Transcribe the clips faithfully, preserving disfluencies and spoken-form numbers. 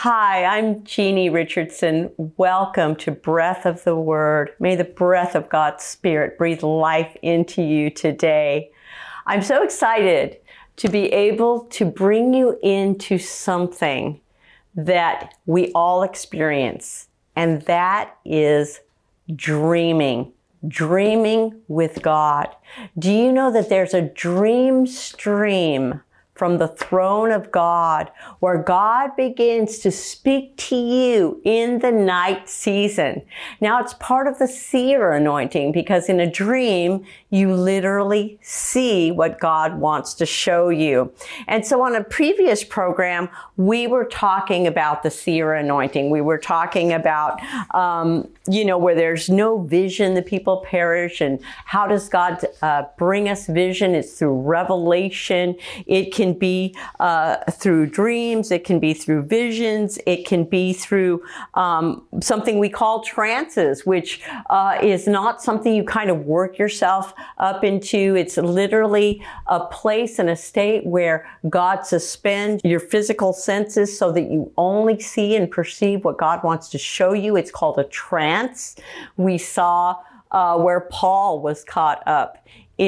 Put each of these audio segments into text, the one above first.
Hi, I'm Jeannie Richardson. Welcome to Breath of the Word. May the breath of God's Spirit breathe life into you today. I'm so excited to be able to bring you into something that we all experience, and that is dreaming. Dreaming with God. Do you know that there's a dream stream from the throne of God, where God begins to speak to you in the night season? Now, it's part of the seer anointing, because in a dream, you literally see what God wants to show you. And so on a previous program, we were talking about the seer anointing. We were talking about, um, you know, where there's no vision, the people perish. And how does God uh, bring us vision? It's through revelation. It can be uh, through dreams. It can be through visions. It can be through um, something we call trances, which uh, is not something you kind of work yourself up into. It's literally a place and a state where God suspends your physical senses so that you only see and perceive what God wants to show you. It's called a trance. We saw uh, where Paul was caught up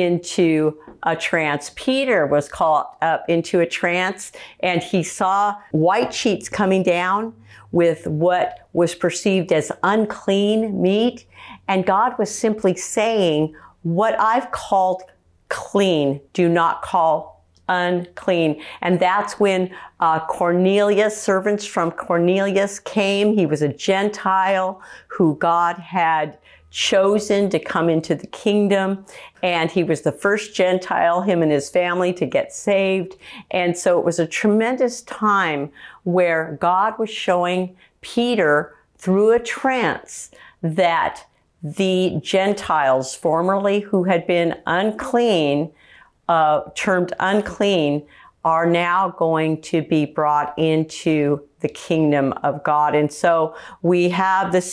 into a trance. Peter was caught up into a trance, and he saw white sheets coming down with what was perceived as unclean meat. And God was simply saying, what I've called clean, do not call unclean. And that's when uh, Cornelius, servants from Cornelius came. He was a Gentile who God had chosen to come into the kingdom, and he was the first Gentile, him and his family, to get saved. And so it was a tremendous time where God was showing Peter through a trance that the Gentiles formerly who had been unclean, uh, termed unclean, are now going to be brought into the kingdom of God. And so we have this